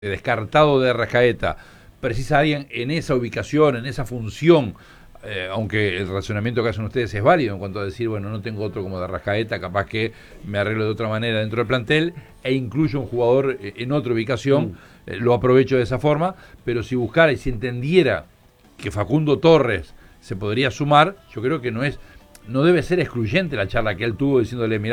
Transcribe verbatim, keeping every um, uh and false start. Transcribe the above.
descartado de Arrascaeta, precisa alguien en esa ubicación, en esa función, eh, aunque el razonamiento que hacen ustedes es válido en cuanto a decir, bueno, no tengo otro como de Arrascaeta, capaz que me arreglo de otra manera dentro del plantel e incluyo un jugador en otra ubicación, mm. eh, lo aprovecho de esa forma, pero si buscara y si entendiera que Facundo Torres se podría sumar, yo creo que no es, no debe ser excluyente la charla que él tuvo diciéndole, mirá,